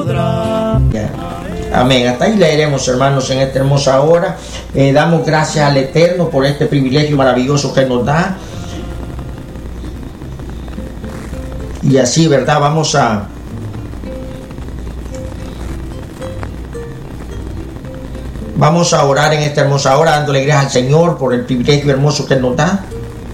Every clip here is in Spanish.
Amén. Hasta ahí leeremos, hermanos, en esta hermosa hora. Damos gracias al Eterno por este privilegio maravilloso que nos da. Y así, ¿verdad? Vamos a orar en esta hermosa hora, dándole gracias al Señor por el privilegio hermoso que nos da.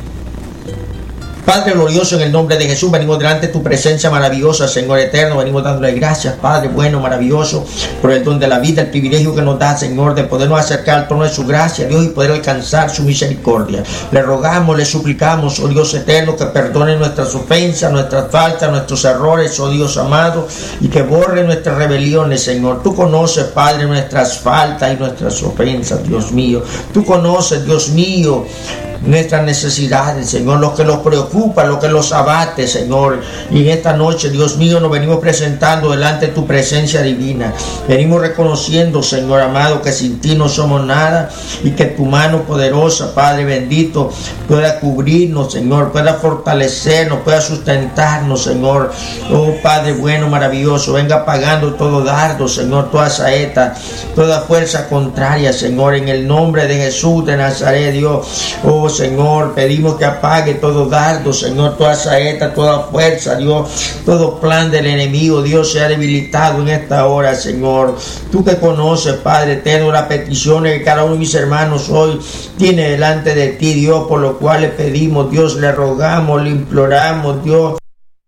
Padre glorioso, en el nombre de Jesús, venimos delante de tu presencia maravillosa, Señor eterno. Venimos dándole gracias, Padre bueno, maravilloso, por el don de la vida, el privilegio que nos da, Señor, de podernos acercar al trono de su gracia, Dios, y poder alcanzar su misericordia. Le rogamos, le suplicamos, oh Dios eterno, que perdone nuestras ofensas, nuestras faltas, nuestros errores, oh Dios amado, y que borre nuestras rebeliones, Señor. Tú conoces, Padre, nuestras faltas y nuestras ofensas, Dios mío. Tú conoces, Dios mío, nuestras necesidades, Señor, lo que los preocupa, lo que los abate, Señor. Y en esta noche, Dios mío, nos venimos presentando delante de tu presencia divina. Venimos reconociendo, Señor amado, que sin ti no somos nada, y que tu mano poderosa, Padre bendito, pueda cubrirnos, Señor, pueda fortalecernos, pueda sustentarnos, Señor. Oh Padre bueno, maravilloso, venga apagando todo dardo, Señor, toda saeta, toda fuerza contraria, Señor, en el nombre de Jesús de Nazaret, Dios. Oh Señor, pedimos que apague todo dardo, Señor, toda saeta, toda fuerza, Dios, todo plan del enemigo, Dios, sea debilitado en esta hora, Señor. Tú que conoces, Padre eterno, las peticiones que cada uno de mis hermanos hoy tiene delante de ti, Dios, por lo cual le pedimos, Dios, le rogamos, le imploramos, Dios.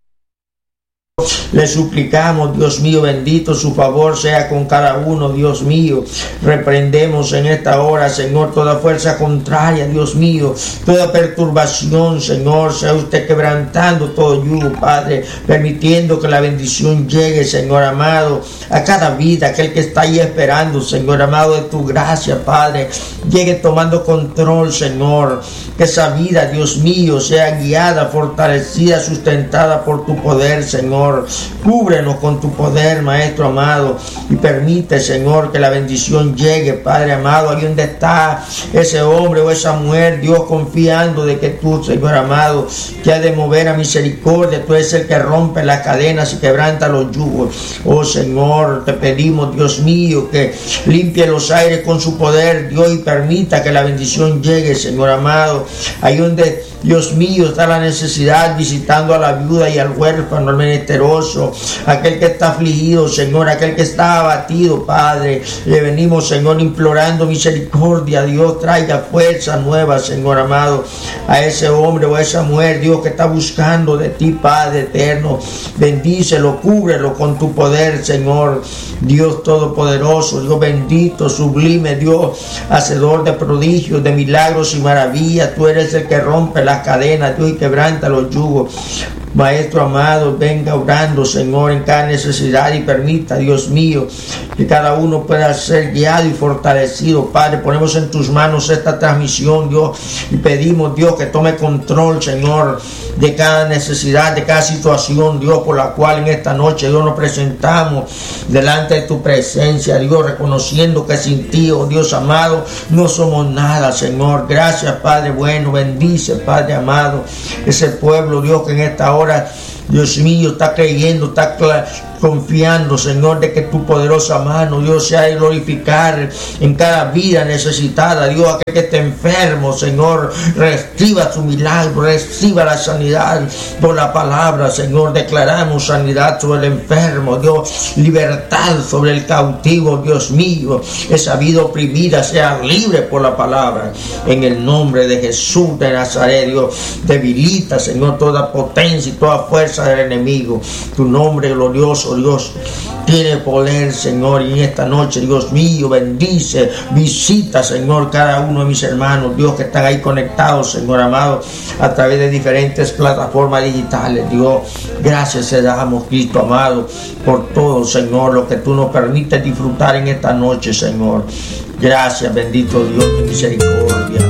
Le suplicamos, Dios mío bendito, su favor sea con cada uno, Dios mío. Reprendemos en esta hora, Señor, toda fuerza contraria, Dios mío, toda perturbación, Señor, sea usted quebrantando todo yugo, Padre, permitiendo que la bendición llegue, Señor amado, a cada vida, aquel que está ahí esperando, Señor amado, de tu gracia, Padre, llegue tomando control, Señor, que esa vida, Dios mío, sea guiada, fortalecida, sustentada por tu poder, Señor. Cúbrenos con tu poder, Maestro amado, y permite, Señor, que la bendición llegue, Padre amado, ahí donde está ese hombre o esa mujer, Dios, confiando de que tú, Señor amado, que has de mover a misericordia. Tú eres el que rompe las cadenas y quebranta los yugos. Oh Señor, te pedimos, Dios mío, que limpie los aires con su poder, Dios, y permita que la bendición llegue, Señor amado, ahí donde, Dios mío, está la necesidad, visitando a la viuda y al huérfano, al menesteroso, aquel que está afligido, Señor, aquel que está abatido, Padre. Le venimos, Señor, implorando misericordia, Dios, traiga fuerza nueva, Señor amado, a ese hombre o a esa mujer, Dios, que está buscando de ti, Padre eterno. Bendícelo, cúbrelo con tu poder, Señor, Dios todopoderoso, Dios bendito, sublime, Dios, hacedor de prodigios, de milagros y maravillas. Tú eres el que rompe las cadenas, Dios, y quebranta los yugos. Maestro amado, venga orando, Señor, en cada necesidad, y permita, Dios mío, que cada uno pueda ser guiado y fortalecido. Padre, ponemos en tus manos esta transmisión, Dios, y pedimos, Dios, que tome control, Señor, de cada necesidad, de cada situación, Dios, por la cual en esta noche, Dios, nos presentamos delante de tu presencia, Dios, reconociendo que sin ti, oh Dios amado, no somos nada, Señor. Gracias, Padre bueno, bendice, Padre amado, ese pueblo, Dios, que en esta hora, Dios mío, está creyendo, está confiando, Señor, de que tu poderosa mano, Dios, sea de glorificar en cada vida necesitada. Dios, aquel que esté enfermo, Señor, reciba su milagro, reciba la sanidad por la palabra, Señor. Declaramos sanidad sobre el enfermo, Dios, libertad sobre el cautivo, Dios mío. Esa vida oprimida sea libre por la palabra. En el nombre de Jesús de Nazaret, Dios, debilita, Señor, toda potencia y toda fuerza del enemigo. Tu nombre glorioso, Dios, tiene poder, Señor, y en esta noche, Dios mío, bendice, visita, Señor, cada uno de mis hermanos, Dios, que están ahí conectados, Señor amado, a través de diferentes plataformas digitales. Dios, gracias te damos, Cristo amado, por todo, Señor, lo que tú nos permites disfrutar en esta noche, Señor. Gracias, bendito Dios de misericordia.